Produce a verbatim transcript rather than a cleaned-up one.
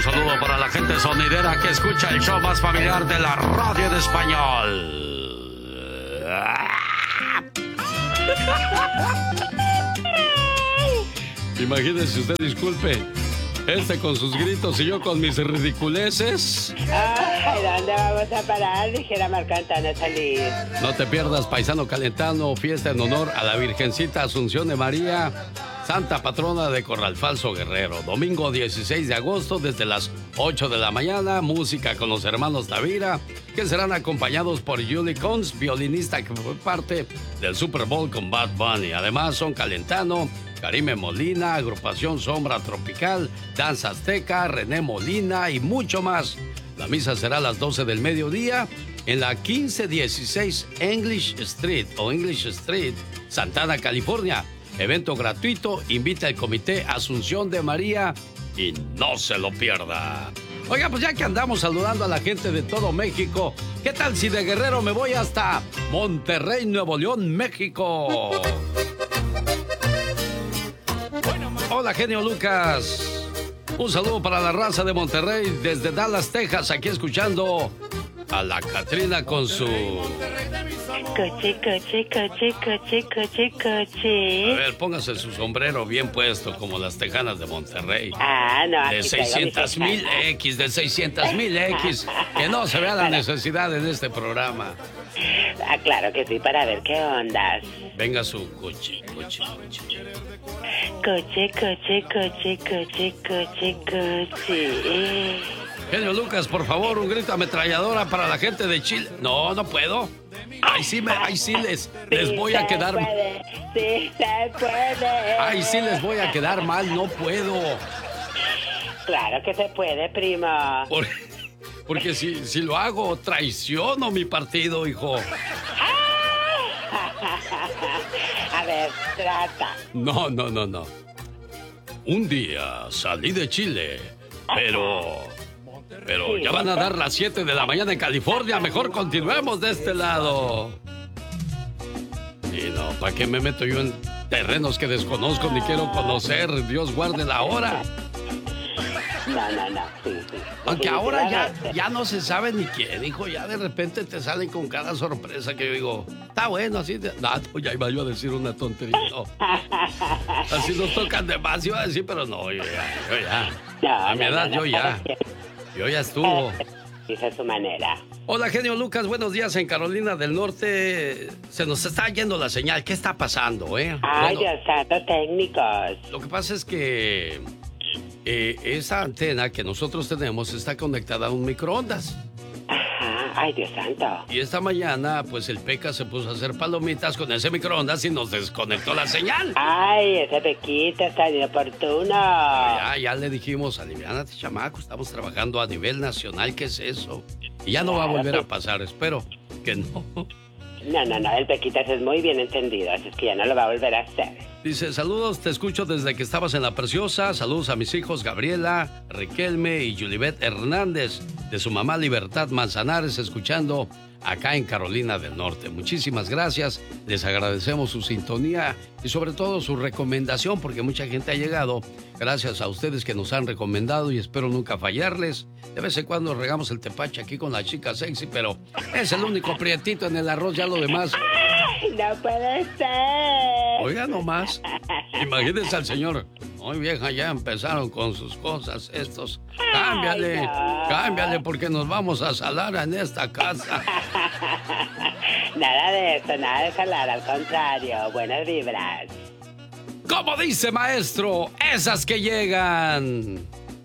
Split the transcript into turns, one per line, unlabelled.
saludo para la gente sonidera que escucha el show más familiar de la radio en español. Imagínese usted, disculpe, este con sus gritos y yo con mis ridiculeces.
Ay, ¿dónde vamos a parar? Dijera Marco Antonio Solís.
No te pierdas, paisano calentano, fiesta en honor a la Virgencita Asunción de María, Santa Patrona de Corral Falso Guerrero. Domingo dieciséis de agosto desde las ocho de la mañana, música con los hermanos Tavira, que serán acompañados por Julie Cons, violinista que fue parte del Super Bowl con Bad Bunny. Además son Calentano, Karime Molina, Agrupación Sombra Tropical, Danza Azteca, René Molina y mucho más. La misa será a las doce del mediodía en la quince dieciséis English Street o English Street, Santana, California. Evento gratuito, invita el Comité Asunción de María y no se lo pierda. Oiga, pues ya que andamos saludando a la gente de todo México, ¿qué tal si de Guerrero me voy hasta Monterrey, Nuevo León, México? Hola, genio Lucas. Un saludo para la raza de Monterrey desde Dallas, Texas, aquí escuchando a la Catrina con su...
Coche, coche, coche, coche, coche, coche.
A ver, póngase su sombrero bien puesto como las tejanas de Monterrey.
Ah, no.
De seiscientos mil X, de seiscientos mil X. Que no se vea la necesidad en este programa.
Ah, claro que sí, para ver qué ondas.
Venga su coche, coche, coche.
Coche, coche, coche, coche, coche, coche.
Genio Lucas, por favor, un grito ametralladora para la gente de Chile. No, no puedo. Ahí sí, me, ahí sí les, les voy a quedar...
Puede, sí se puede.
Ahí sí les voy a quedar mal, no puedo.
Claro que se puede, primo.
Por, porque si, si lo hago, traiciono mi partido, hijo.
A ver, trata.
No, no, no, no. Un día salí de Chile, pero... Pero ya van a dar las siete de la mañana en California. Mejor continuemos de este lado. Y no, ¿para qué me meto yo en terrenos que desconozco ni quiero conocer? Dios guarde la hora.
No, no, no, sí, sí.
Aunque ahora ya, ya no se sabe ni quién, hijo. Ya de repente te salen con cada sorpresa que yo digo, está bueno, así. De... No, ya iba yo a decir una tontería. No. Así nos tocan de más, iba a decir, pero no, yo ya, yo ya.
No,
a mi
no,
edad,
no,
yo
no,
ya. Yo ya estuvo.
Dice su manera.
Hola, genio Lucas, buenos días. En Carolina del Norte se nos está yendo la señal. ¿Qué está pasando, eh?
Ay,
Bueno,
Dios santo, técnicos.
lo que pasa es que eh, esa antena que nosotros tenemos está conectada a un microondas.
Ajá, ay, Dios santo.
Y esta mañana, pues el Peca se puso a hacer palomitas con ese microondas y nos desconectó la señal.
Ay, ese Pequita está inoportuno.
Ya, ya le dijimos, aliviánate, chamaco, estamos trabajando a nivel nacional, ¿qué es eso? Y ya no va a volver a pasar, espero que no.
No, no, no, el Pequitas es muy bien entendido, así es que ya no lo va a volver a hacer.
Dice, saludos, te escucho desde que estabas en La Preciosa. Saludos a mis hijos Gabriela, Riquelme y Yulibet Hernández, de su mamá Libertad Manzanares, escuchando acá en Carolina del Norte. Muchísimas gracias, les agradecemos su sintonía y sobre todo su recomendación, porque mucha gente ha llegado gracias a ustedes que nos han recomendado y espero nunca fallarles. De vez en cuando regamos el tepache aquí con la chica sexy, pero es el único prietito en el arroz, ya lo demás...
No puede ser.
Oiga nomás, imagínense al señor. Muy vieja, ya empezaron con sus cosas estos. Cámbiale,
Ay, no.
cámbiale porque nos vamos a salar en esta casa.
Nada de eso, nada de salar, al contrario, buenas vibras.
Como dice maestro, esas que llegan.